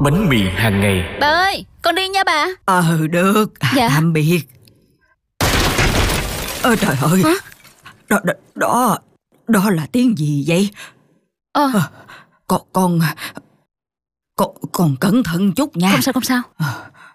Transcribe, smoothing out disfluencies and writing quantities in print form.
bánh mì hàng ngày. Bà ơi, con đi nha bà. Được. Dạ. Tạm biệt. Trời ơi. Hả? Đó là tiếng gì vậy? Con cẩn thận chút nha. Không sao.